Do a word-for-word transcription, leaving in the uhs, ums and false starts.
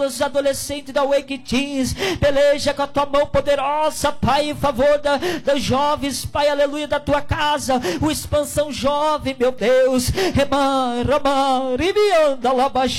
os adolescentes da Wake Teens, peleja com a tua mão poderosa, Pai, em favor da, dos jovens, Pai, aleluia, da tua casa, o Expansão Jovem, meu Deus, remar, remar, e me anda lá baixo.